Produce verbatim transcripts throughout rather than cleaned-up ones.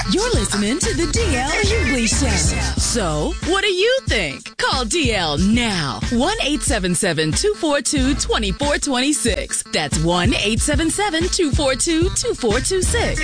You're listening to the D L Hughley Show. So, what do you think? Call D L now. one eight seven seven, two four two, two four two six. That's one eight seven seven, two four two, two four two six.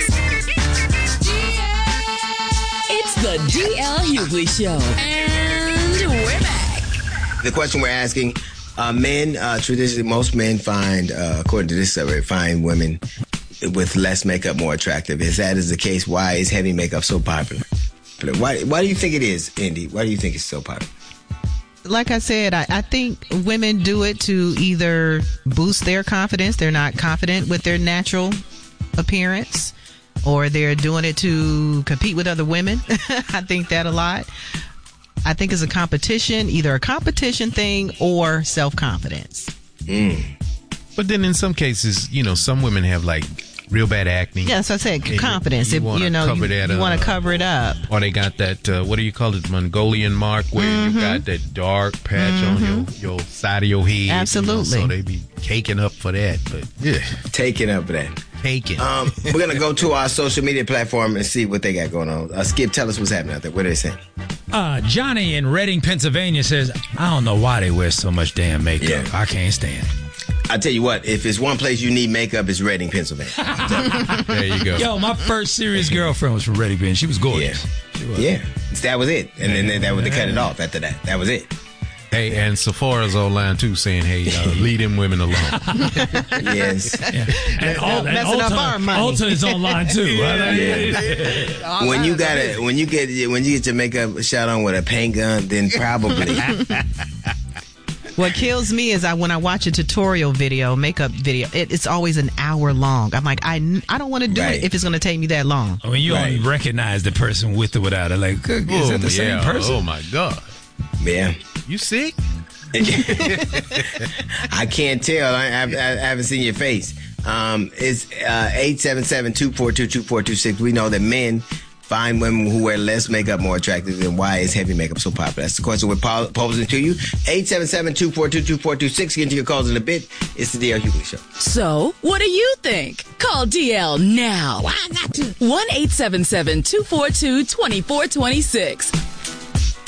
It's the D L Hughley Show. And we're back. The question we're asking, uh, men, uh, traditionally, most men find, uh, according to this survey, find women with less makeup more attractive. If that is the case, why is heavy makeup so popular? Why Why do you think it is, Indy? Why do you think it's so popular? Like I said, I, I think women do it to either boost their confidence. They're not confident with their natural appearance, or they're doing it to compete with other women. I think that a lot. I think it's a competition, either a competition thing or self-confidence. Mm. But then in some cases, you know, some women have like real bad acne. Yeah, so I said confidence. You, you, you, you know, cover you, that, you uh, want to cover it up. Or they got that, uh, what do you call it, Mongolian mark, where Mm-hmm. you got that dark patch Mm-hmm. on your, your side of your head. Absolutely. You know, so they be caking up for that. But yeah, taking up for that. Taking. Um, we're going to go to our social media platform and see what they got going on. Uh, Skip, tell us what's happening out there. What are they saying? Uh, Johnny in Reading, Pennsylvania says, I don't know why they wear so much damn makeup. Yeah. I can't stand it. I tell you what, if it's one place you need makeup, it's Reading, Pennsylvania. There you go. Yo, my first serious girlfriend was from Reading, Pennsylvania. She was gorgeous. Yeah. She was. Yeah. That was it. And then that would they cut it off after that. That was it. Hey, and Sephora's online too, saying, "Hey, uh, leave them women alone." Yes. Yeah. And, all, and messing up Ulta, our money. Ulta is online too. Yeah. When you got it, when you get when you get your makeup shot on with a paint gun, then probably. What kills me is I when I watch a tutorial video, makeup video, it, it's always an hour long. I'm like, I, I don't want to do Right. it if it's going to take me that long. I mean, you Right. don't recognize the person with or without it. Like, is Oh, that the same yeah. person? Oh my God, Yeah. you sick? I can't tell. I, I, I haven't seen your face. Um, it's uh, eight seven seven, two four two, two four two six. We know that men find women who wear less makeup more attractive, and why is heavy makeup so popular? That's the question we're po- posing to you. eight seven seven, two four two, two four two six. Get into your calls in a bit. It's the D L Hughley Show. So, what do you think? Call D L now. one eight seven seven, two four two, two four two six.